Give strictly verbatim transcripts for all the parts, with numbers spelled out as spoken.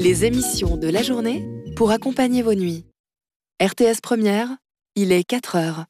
Les émissions de la journée pour accompagner vos nuits. R T S Première, il est quatre heures.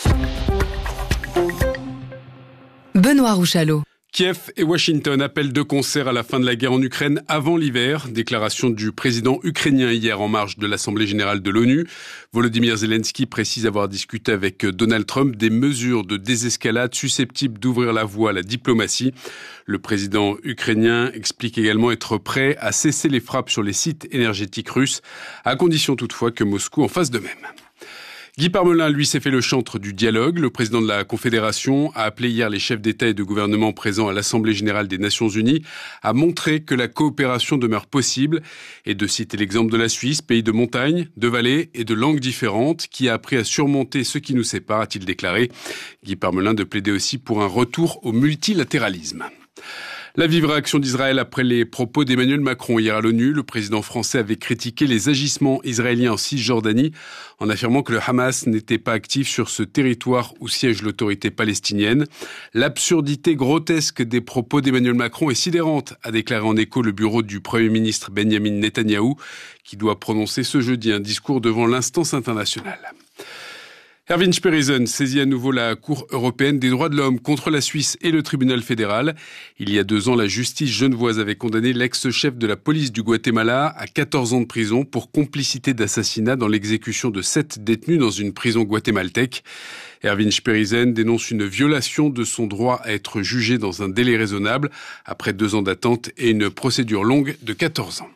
Benoît Rouchalot. Kiev et Washington appellent de concert à la fin de la guerre en Ukraine avant l'hiver. Déclaration du président ukrainien hier en marge de l'Assemblée générale de l'ONU. Volodymyr Zelensky précise avoir discuté avec Donald Trump des mesures de désescalade susceptibles d'ouvrir la voie à la diplomatie. Le président ukrainien explique également être prêt à cesser les frappes sur les sites énergétiques russes, à condition toutefois que Moscou en fasse de même. Guy Parmelin, lui, s'est fait le chantre du dialogue. Le président de la Confédération a appelé hier les chefs d'État et de gouvernement présents à l'Assemblée générale des Nations unies à montrer que la coopération demeure possible et de citer l'exemple de la Suisse, pays de montagne, de vallées et de langues différentes, qui a appris à surmonter ce qui nous sépare, a-t-il déclaré. Guy Parmelin de plaider aussi pour un retour au multilatéralisme. La vive réaction d'Israël après les propos d'Emmanuel Macron hier à l'ONU. Le président français avait critiqué les agissements israéliens en Cisjordanie en affirmant que le Hamas n'était pas actif sur ce territoire où siège l'autorité palestinienne. L'absurdité grotesque des propos d'Emmanuel Macron est sidérante, a déclaré en écho le bureau du Premier ministre Benjamin Netanyahou, qui doit prononcer ce jeudi un discours devant l'instance internationale. Erwin Sperisen saisit à nouveau la Cour européenne des droits de l'homme contre la Suisse et le tribunal fédéral. Il y a deux ans, la justice genevoise avait condamné l'ex-chef de la police du Guatemala à quatorze ans de prison pour complicité d'assassinat dans l'exécution de sept détenus dans une prison guatémaltèque. Erwin Sperisen dénonce une violation de son droit à être jugé dans un délai raisonnable après deux ans d'attente et une procédure longue de quatorze ans.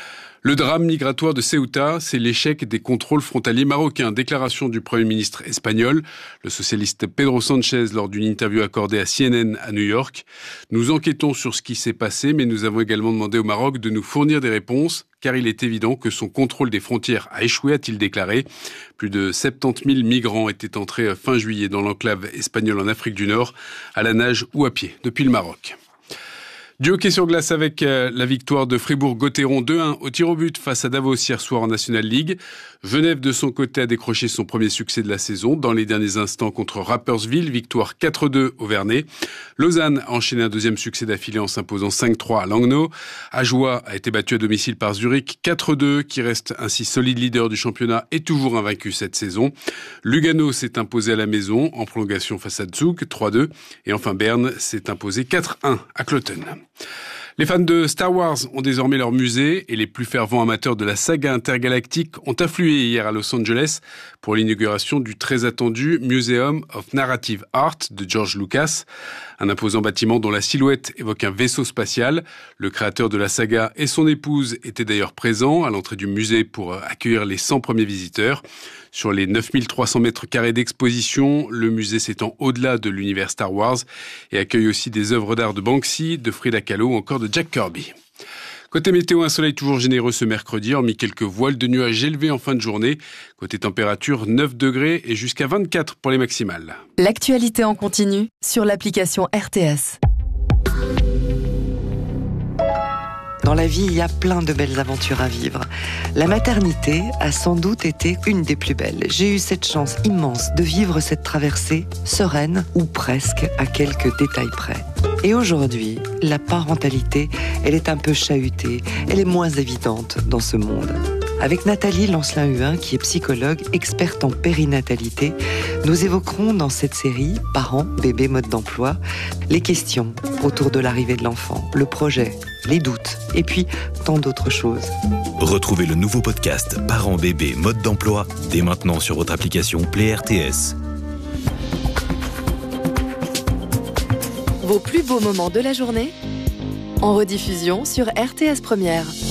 Le drame migratoire de Ceuta, c'est l'échec des contrôles frontaliers marocains. Déclaration du Premier ministre espagnol, le socialiste Pedro Sanchez, lors d'une interview accordée à C N N à New York. Nous enquêtons sur ce qui s'est passé, mais nous avons également demandé au Maroc de nous fournir des réponses, car il est évident que son contrôle des frontières a échoué, a-t-il déclaré. Plus de soixante-dix mille migrants étaient entrés fin juillet dans l'enclave espagnole en Afrique du Nord, à la nage ou à pied, depuis le Maroc. Du hockey sur glace avec la victoire de Fribourg-Gotteron deux un au tir au but face à Davos hier soir en National League. Genève, de son côté, a décroché son premier succès de la saison dans les derniers instants contre Rapperswil, victoire quatre deux au Vernet. Lausanne a enchaîné un deuxième succès d'affilée en s'imposant cinq trois à Langnau. Ajoie a été battu à domicile par Zurich quatre deux, qui reste ainsi solide leader du championnat et toujours invaincu cette saison. Lugano s'est imposé à la maison en prolongation face à Zug trois deux. Et enfin Berne s'est imposé quatre un à Cloten. Les fans de Star Wars ont désormais leur musée et les plus fervents amateurs de la saga intergalactique ont afflué hier à Los Angeles pour l'inauguration du très attendu Museum of Narrative Art de George Lucas, un imposant bâtiment dont la silhouette évoque un vaisseau spatial. Le créateur de la saga et son épouse étaient d'ailleurs présents à l'entrée du musée pour accueillir les cent premiers visiteurs. Sur les neuf mille trois cents mètres carrés d'exposition, le musée s'étend au-delà de l'univers Star Wars et accueille aussi des œuvres d'art de Banksy, de Frida Kahlo ou encore de Jack Kirby. Côté météo, un soleil toujours généreux ce mercredi, hormis quelques voiles de nuages élevés en fin de journée. Côté température, neuf degrés et jusqu'à vingt-quatre pour les maximales. L'actualité en continu sur l'application R T S. Dans la vie, il y a plein de belles aventures à vivre. La maternité a sans doute été une des plus belles. J'ai eu cette chance immense de vivre cette traversée sereine, ou presque, à quelques détails près. Et aujourd'hui, la parentalité, elle est un peu chahutée, elle est moins évidente dans ce monde. Avec Nathalie Lancelin-Huin, qui est psychologue, experte en périnatalité, nous évoquerons dans cette série « Parents, bébés, mode d'emploi » les questions autour de l'arrivée de l'enfant, le projet, les doutes, et puis tant d'autres choses. Retrouvez le nouveau podcast « Parents, bébés, mode d'emploi » dès maintenant sur votre application Play R T S. Vos plus beaux moments de la journée en rediffusion sur R T S Première.